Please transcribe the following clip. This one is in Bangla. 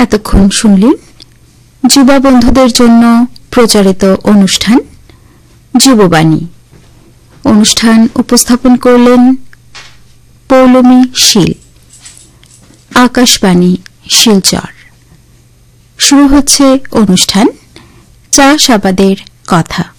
এতক্ষণ শুনলেন যুবা বন্ধুদের জন্য প্রচারিত অনুষ্ঠান যুববাণী। অনুষ্ঠান উপস্থাপন করলেন পৌলমী শীল। আকাশবাণী শিলচর। শুরু হচ্ছে অনুষ্ঠান চাষাবাদের কথা।